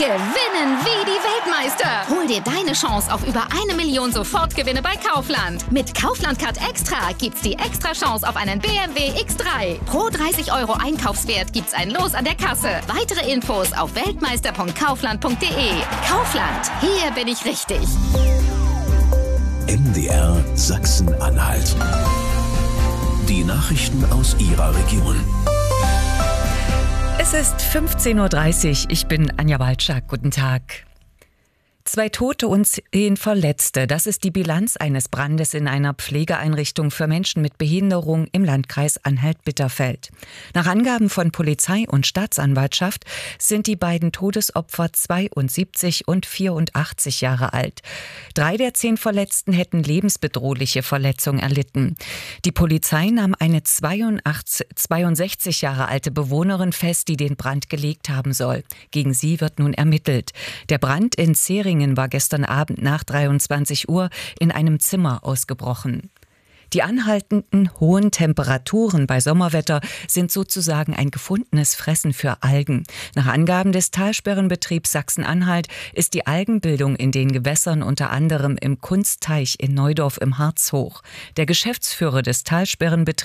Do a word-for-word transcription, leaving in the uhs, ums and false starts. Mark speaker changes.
Speaker 1: Gewinnen wie die Weltmeister. Hol dir deine Chance auf über eine Million Sofortgewinne bei Kaufland. Mit Kaufland Card Extra gibt's die extra Chance auf einen B M W X drei. Pro dreißig Euro Einkaufswert gibt's ein Los an der Kasse. Weitere Infos auf weltmeister punkt kaufland punkt de. Kaufland, hier bin ich richtig.
Speaker 2: M D R Sachsen-Anhalt. Die Nachrichten aus Ihrer Region.
Speaker 3: Es ist fünfzehn Uhr dreißig. Ich bin Anja Walczak. Guten Tag. Zwei Tote und zehn Verletzte. Das ist die Bilanz eines Brandes in einer Pflegeeinrichtung für Menschen mit Behinderung im Landkreis Anhalt-Bitterfeld. Nach Angaben von Polizei und Staatsanwaltschaft sind die beiden Todesopfer zweiundsiebzig und vierundachtzig Jahre alt. Drei der zehn Verletzten hätten lebensbedrohliche Verletzungen erlitten. Die Polizei nahm eine zweiundsechzig Jahre alte Bewohnerin fest, die den Brand gelegt haben soll. Gegen sie wird nun ermittelt. Der Brand in Zeringen war gestern Abend nach dreiundzwanzig Uhr in einem Zimmer ausgebrochen. Die anhaltenden hohen Temperaturen bei Sommerwetter sind sozusagen ein gefundenes Fressen für Algen. Nach Angaben des Talsperrenbetriebs Sachsen-Anhalt ist die Algenbildung in den Gewässern unter anderem im Kunstteich in Neudorf im Harz hoch. Der Geschäftsführer des Talsperrenbetriebs